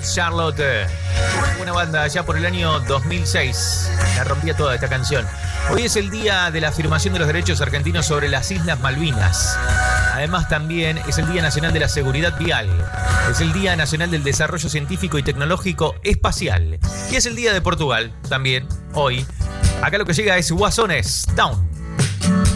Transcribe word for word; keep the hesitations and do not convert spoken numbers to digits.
Charlotte. Una banda allá por el año dos mil seis. La rompía toda esta canción. Hoy es el día de la afirmación de los derechos argentinos sobre las Islas Malvinas. Además también es el Día Nacional de la Seguridad Vial. Es el Día Nacional del Desarrollo Científico y Tecnológico Espacial. Y es el Día de Portugal también, hoy. Acá lo que llega es Guasones Down.